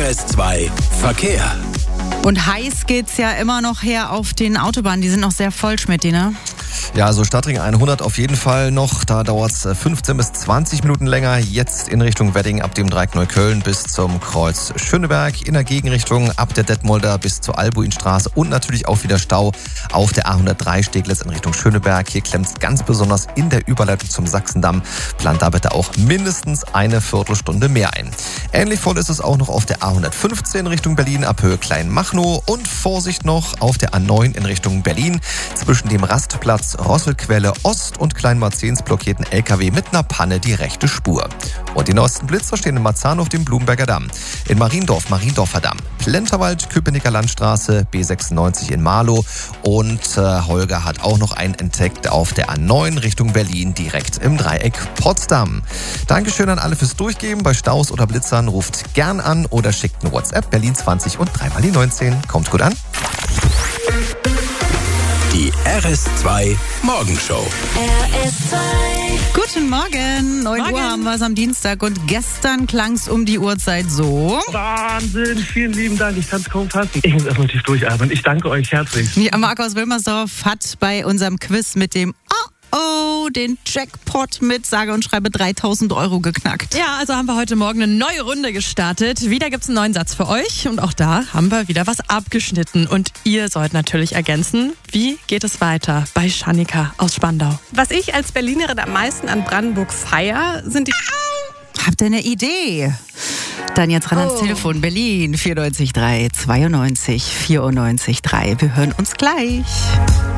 RS2 Verkehr. Und heiß geht's ja immer noch her auf den Autobahnen. Die sind noch sehr voll, Schmidti, ne? Ja, also Stadtring 100 auf jeden Fall noch. Da dauert es 15 bis 20 Minuten länger. Jetzt in Richtung Wedding ab dem Dreieck Neukölln bis zum Kreuz Schöneberg. In der Gegenrichtung ab der Detmolder bis zur Albuinstraße. Und natürlich auch wieder Stau auf der A103 Steglitz in Richtung Schöneberg. Hier klemmt es ganz besonders in der Überleitung zum Sachsendamm. Plant da bitte auch mindestens eine Viertelstunde mehr ein. Ähnlich voll ist es auch noch auf der A115 Richtung Berlin ab Höhe Kleinmachnow. Und Vorsicht noch auf der A9 in Richtung Berlin. Zwischen dem Rastplatz Rosselquelle Ost und Kleinmarzens blockierten LKW mit einer Panne die rechte Spur. Und die neuesten Blitzer stehen in Marzahn auf dem Blumenberger Damm. In Mariendorfer Damm. Plenterwald, Köpenicker Landstraße, B96 in Marlow. Und Holger hat auch noch einen entdeckt auf der A9 Richtung Berlin, direkt im Dreieck Potsdam. Dankeschön an alle fürs Durchgeben. Bei Staus oder Blitzern ruft gern an oder schickt eine WhatsApp Berlin 20 und 3 mal die 19. Kommt gut an. Die RS2 Morgenshow. RS2. Guten Morgen. 9 Uhr haben wir es am Dienstag und gestern klang es um die Uhrzeit so. Wahnsinn, vielen lieben Dank. Ich kann es kaum fassen. Ich muss erstmal tief durchatmen. Ich danke euch herzlich. Ja, Marc aus Wilmersdorf hat bei unserem Quiz mit dem den Jackpot mit sage und schreibe 3.000 € geknackt. Ja, also haben wir heute Morgen eine neue Runde gestartet. Wieder gibt's einen neuen Satz für euch und auch da haben wir wieder was abgeschnitten. Und ihr sollt natürlich ergänzen, wie geht es weiter bei Schanika aus Spandau. Was ich als Berlinerin am meisten an Brandenburg feiere, sind die... Habt ihr eine Idee? Dann jetzt ran ans Telefon. Berlin 94 3 92 94 3. Wir hören uns gleich.